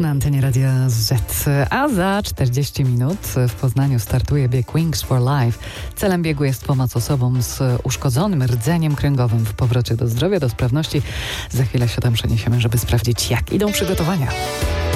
na antenie Radia Z. A za 40 minut w Poznaniu startuje bieg Wings for Life. Celem biegu jest pomoc osobom z uszkodzonym rdzeniem kręgowym w powrocie do zdrowia, do sprawności. Za chwilę się tam przeniesiemy, żeby sprawdzić, jak idą przygotowania.